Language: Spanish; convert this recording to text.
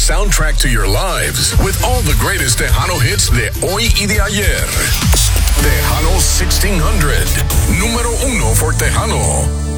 soundtrack to your lives with all the greatest Tejano hits de hoy y de ayer. Tejano 1600, número 1 for Tejano.